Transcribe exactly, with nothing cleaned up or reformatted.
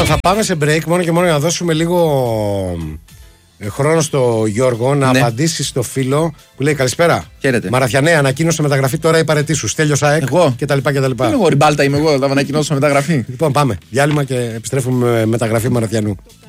Λοιπόν, θα πάμε σε break μόνο και μόνο για να δώσουμε λίγο χρόνο στο Γιώργο να ναι. απαντήσει στο φίλο που λέει καλησπέρα. Χαίρετε. Μαραθιανέ, ανακοίνωσε μεταγραφή τώρα η παρετή σου. Στέλιος ΑΕΚ κτλ. Εγώ, ριμπάλτα είμαι εγώ, θα ανακοινώσω μεταγραφή. Λοιπόν, πάμε. Διάλειμμα και επιστρέφουμε με μεταγραφή Μαραθιανού.